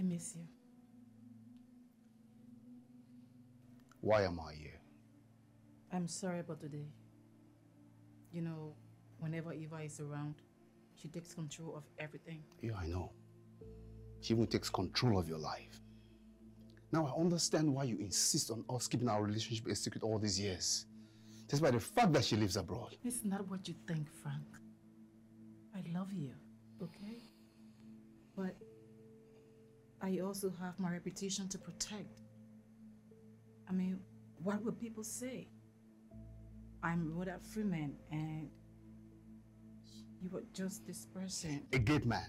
miss you. Why am I here? I'm sorry about today. You know, whenever Eva is around, she takes control of everything. Yeah, I know. She even takes control of your life. Now I understand why you insist on us keeping our relationship a secret all these years. Despite the fact that she lives abroad. It's not what you think, Frank. I love you, okay? But I also have my reputation to protect. I mean, what will people say? I'm Rhoda Freeman and you were just this person. A great man.